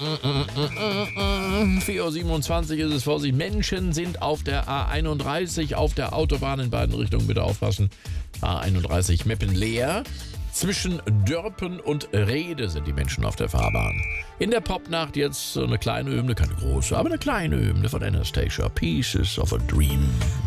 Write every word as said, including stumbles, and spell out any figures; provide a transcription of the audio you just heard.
vier Uhr siebenundzwanzig ist es. Vorsicht, Menschen sind auf der A einunddreißig auf der Autobahn in beiden Richtungen. Bitte aufpassen. A einunddreißig Meppen leer. Zwischen Dörpen und Rede sind die Menschen auf der Fahrbahn. In der Popnacht jetzt eine kleine Hymne, keine große, aber eine kleine Hymne von Anastasia. Pieces of a Dream.